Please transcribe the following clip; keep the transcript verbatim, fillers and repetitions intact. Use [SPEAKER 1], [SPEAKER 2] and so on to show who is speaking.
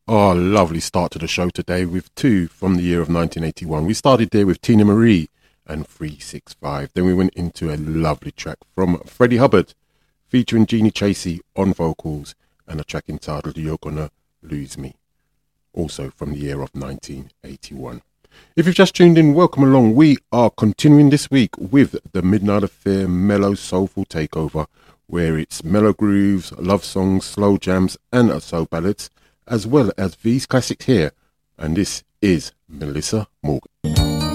[SPEAKER 1] Oh, lovely start to the show today with two from the year of nineteen eighty-one. We started there with Tina Marie and three six five. Then we went into a lovely track from Freddie Hubbard featuring Jeannie Chasey on vocals and a track entitled You're Gonna Lose Me, also from the year of nineteen eighty-one. If you've just tuned in, welcome along. We are continuing this week with the Midnight Affair Mellow Soulful Takeover, where it's mellow grooves, love songs, slow jams and soul ballads, as well as these classics here. And this is Melissa Morgan.